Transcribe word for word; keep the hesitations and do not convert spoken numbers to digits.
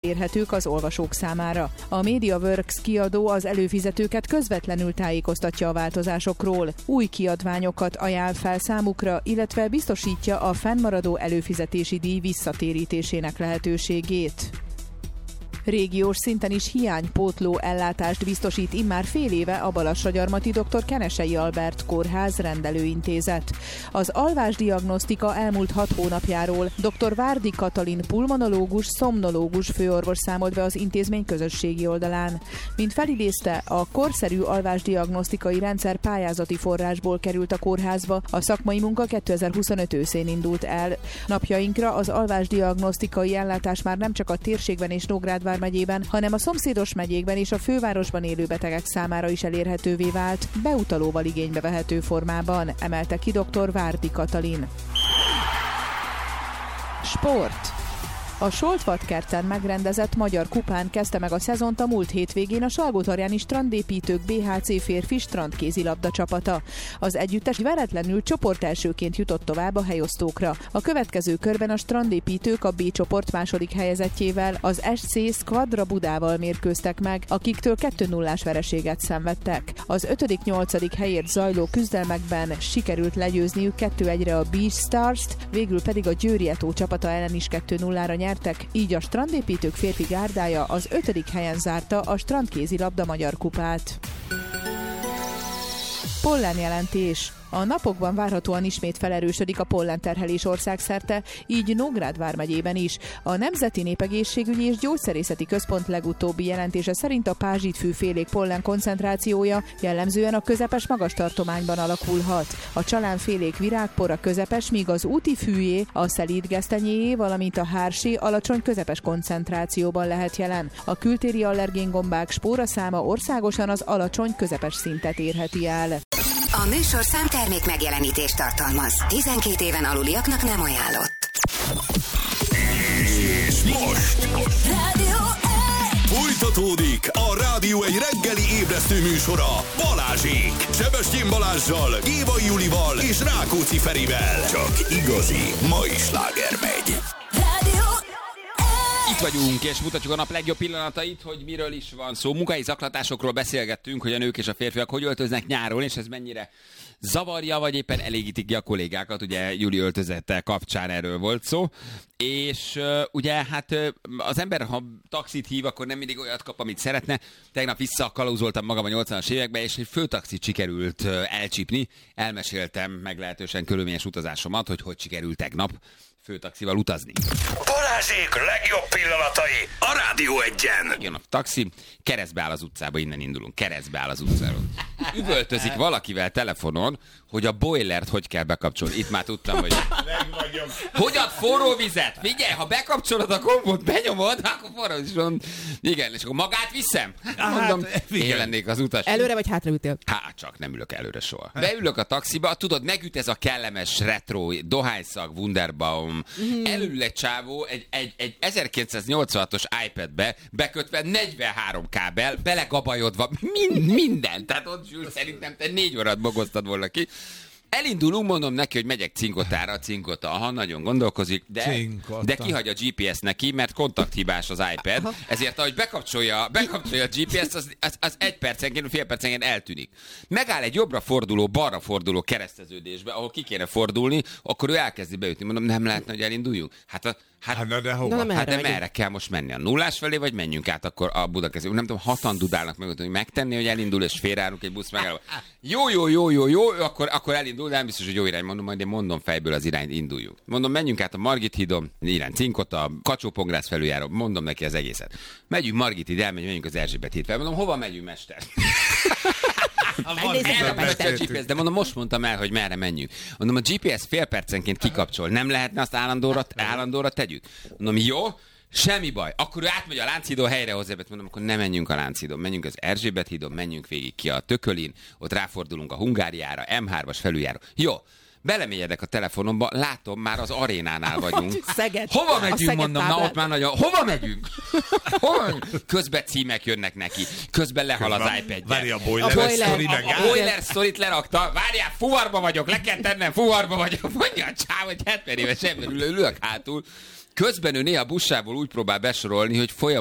érhetők az olvasók számára. A MediaWorks kiadó az előfizetőket közvetlenül tájékoztatja a változásokról, új kiadványokat ajánl fel számukra, illetve biztosítja a fennmaradó előfizetési díj visszatérítésének lehetőségét. Régiós szinten is hiánypótló ellátást biztosít immár fél éve a Balassagyarmati dr. Kenesei Albert Kórház rendelőintézet. Az alvásdiagnosztika elmúlt hat hónapjáról dr. Várdi Katalin pulmonológus, szomnológus főorvos számolt be az intézmény közösségi oldalán. Mint felidézte, a korszerű alvásdiagnosztikai rendszer pályázati forrásból került a kórházba, a szakmai munka kétezer-huszonöt őszén indult el. Napjainkra az alvásdiagnosztikai ellátás már nem csak a térségben és Nógrád megyében, hanem a szomszédos megyékben és a fővárosban élő betegek számára is elérhetővé vált, beutalóval igénybe vehető formában, emelte ki dr. Várdi Katalin. Sport. A Soltvatkerten megrendezett magyar kupán kezdte meg a szezont a múlt hétvégén a Salgótarjáni Strandépítők bé há cé férfi strandkézilabda csapata. Az együttes veretlenül csoportelsőként jutott tovább a helyosztókra. A következő körben a Strandépítők a B csoport második helyezettjével, az es cé Squadra Budával mérkőztek meg, akiktől kettő nullás vereséget szenvedtek. Az ötödik-nyolcadik helyért zajló küzdelmekben sikerült legyőzniük kettő egyre a Beach Stars-t, végül pedig a Győri Eto csapata ellen is kettő nullára nyert. Így a Strandépítők férfi gárdája az ötödik helyen zárta a strandkézilabda magyar kupát. Pollenjelentés. A napokban várhatóan ismét felerősödik a pollenterhelés országszerte, így Nógrád vármegyében is. A Nemzeti Népegészségügyi és Gyógyszerészeti Központ legutóbbi jelentése szerint a pázsitfűfélék pollen koncentrációja jellemzően a közepes magas tartományban alakulhat. A csalánfélék virágpora közepes, míg az úti fűjé, a szelídgesztenyéjé, valamint a hársé alacsony közepes koncentrációban lehet jelen. A kültéri allergéngombák spóraszáma országosan az alacsony közepes szintet érheti el. A műsorszám termék megjelenítést tartalmaz. tizenkét éven aluliaknak nem ajánlott. És most folytatódik a Rádió egy reggeli ébresztő műsora Balázsék. Sebestyén Balázssal, Éva Julival és Rákóczi Ferivel. Csak igazi mai sláger megy. Itt vagyunk, és mutatjuk a nap legjobb pillanatait, hogy miről is van szó. Munkai zaklatásokról beszélgettünk, hogy a nők és a férfiak hogy öltöznek nyáron, és ez mennyire zavarja, vagy éppen elégítik ki a kollégákat. Ugye Júli öltözete kapcsán erről volt szó. És uh, ugye hát uh, az ember, ha taxit hív, akkor nem mindig olyat kap, amit szeretne. Tegnap visszakalauzoltam magam a nyolcvanas évekbe, és egy főtaxit sikerült uh, elcsípni. Elmeséltem meglehetősen körülményes utazásomat, hogy hogy sikerült tegnap főtaxival utazni. Balázsék legjobb pillanatai a Rádió egyen. Jön a taxi, keresztbe áll az utcába, innen indulunk, keresztbe áll az utcáról. Üvöltözik valakivel telefonon, hogy a boilert hogy kell bekapcsolni. Itt már tudtam, hogy... Hogy ad forró vizet? Figyelj, ha bekapcsolod a gombot, benyomod, akkor forró vizet. Igen, és akkor magát viszem? Mondom, hát, én lennék az utas. Előre vagy hátra ütél? Hát csak nem ülök előre soha. Beülök a taxiba, tudod, megüt ez a kellemes retro, dohányszag, Wunderbaum. Mm. Elül egy csávó egy, egy, egy ezerkilencszáznyolcvanhatos iPadbe bekötve negyvenhárom kábel, belegabajodva, mind, minden. Tehát ott szerintem te négy órát bogoztad volna ki. Elindulunk, mondom neki, hogy megyek Cinkotára, Cinkota, aha, nagyon gondolkozik, de, de kihagy a gé pé es neki, mert kontakthibás az iPad, aha. Ezért ahogy bekapcsolja, bekapcsolja a gé pé es, az, az, az egy percenként, fél percenként eltűnik. Megáll egy jobbra forduló, balra forduló kereszteződésbe, ahol ki kéne fordulni, akkor ő elkezdi beütni. Mondom, nem lehetne, hogy elinduljunk? Hát a Hát, hát, de, hova? Na, hát de merre kell most menni? A nullás felé, vagy menjünk át akkor a Budakeszig? Nem tudom, hatan dudálnak meg, hogy megtenni, hogy elindul, és félreállunk egy busz megálló. Jó, jó, jó, jó, jó, akkor, akkor elindul, de nem biztos, hogy jó irány. Mondom, majd én mondom fejből az irányt, induljunk. Mondom, menjünk át a Margit hídon, irány Cinkota, a Kacsó-Pongrász felüljáró, mondom neki az egészet. Megyünk Margit híd, elmegyünk, menjünk az Erzsébet híd fel. Mondom, hova megyünk, mester? De mondom, most mondtam el, hogy merre menjünk. Mondom, a gé pé es fél percenként kikapcsol. Nem lehetne azt állandóra, állandóra tegyük? Mondom, jó, semmi baj. Akkor ő átmegy a Lánchídon, helyre hozzá. Mondom, akkor ne menjünk a Lánchídon, menjünk az Erzsébet hídon, menjünk végig ki a Tökölin, ott ráfordulunk a Hungáriára, em hármas felüljáró. Jó. Belemélyedek a telefonomba, látom, már az arénánál vagyunk. Szeged. Hova megyünk, mondom, na ott már nagyon... Hova megyünk? Hova megyünk? Közben címek jönnek neki. Közben lehal az iPad-je. Várj, a boiler, a boiler, sztori meg a, a boiler sztorit lerakta. Várjál, fuvarba vagyok, le kell tennem, fuvarba vagyok. Mondja a csáv, hogy hetven éves ember ülök hátul. Közben ő néha bussából úgy próbál besorolni, hogy folyam